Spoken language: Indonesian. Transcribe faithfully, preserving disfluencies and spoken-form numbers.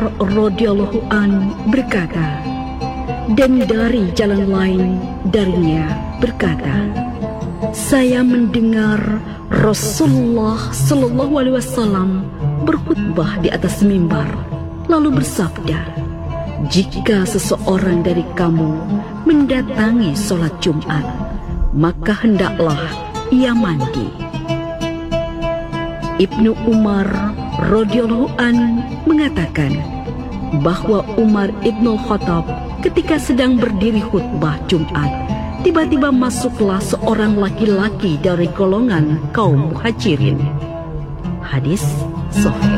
radhiyallahu an berkata, dan dari jalan lain darinya berkata, saya mendengar Rasulullah Sallallahu Alaihi Wasallam berkhutbah di atas mimbar, lalu bersabda, jika seseorang dari kamu mendatangi sholat Jumat, maka hendaklah ia mandi. Ibnu Umar radhiyallahu an mengatakan bahwa Umar ibnu Khattab ketika sedang berdiri khutbah Jumat, tiba-tiba masuklah seorang laki-laki dari golongan kaum muhajirin. Hadis sahih.